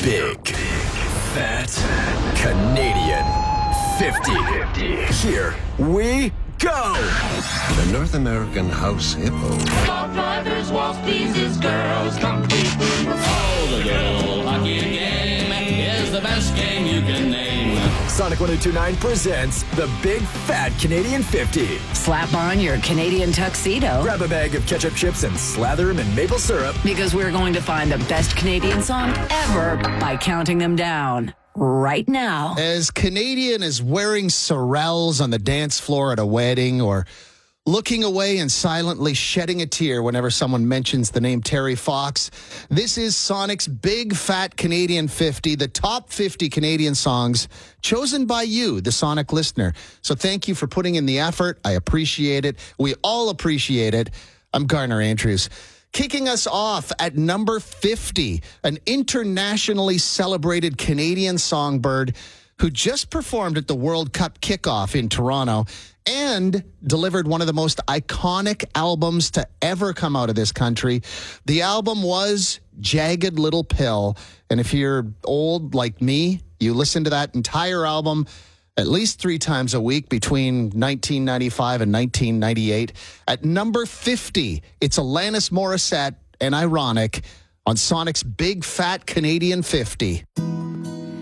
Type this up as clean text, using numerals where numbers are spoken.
Big Fat Canadian 50. Here we go. The North American House Hippo. Dog drivers, waltz teases, girls compete. Oh, the good old hockey game is the best game you can name. Sonic 102.9 presents the Big Fat Canadian 50. Slap on your Canadian tuxedo. Grab a bag of ketchup chips and slather them in maple syrup. Because we're going to find the best Canadian song ever by counting them down. Right now. As Canadian as wearing sorels on the dance floor at a wedding or looking away and silently shedding a tear whenever someone mentions the name Terry Fox, this is Sonic's Big Fat Canadian 50, the top 50 Canadian songs chosen by you, the Sonic listener. So thank you for putting in the effort. I appreciate it. We all appreciate it. I'm Garner Andrews. Kicking us off at number 50, an internationally celebrated Canadian songbird who just performed at the World Cup kickoff in Toronto and delivered one of the most iconic albums to ever come out of this country. The album was Jagged Little Pill. And if you're old like me, you listen to that entire album at least 3 times a week between 1995 and 1998. At number 50, it's Alanis Morissette and Ironic on Sonic's Big Fat Canadian 50.